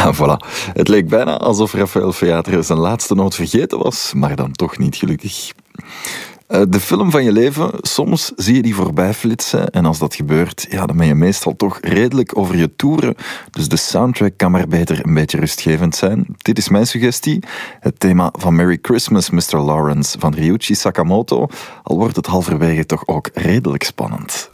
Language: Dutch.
Voilà. Het leek bijna alsof Rafael Featre zijn laatste noot vergeten was, maar dan toch niet gelukkig. De film van je leven, soms zie je die voorbij flitsen en als dat gebeurt, ja, dan ben je meestal toch redelijk over je toeren. Dus de soundtrack kan maar beter een beetje rustgevend zijn. Dit is mijn suggestie. Het thema van Merry Christmas, Mr. Lawrence van Ryuichi Sakamoto, al wordt het halverwege toch ook redelijk spannend.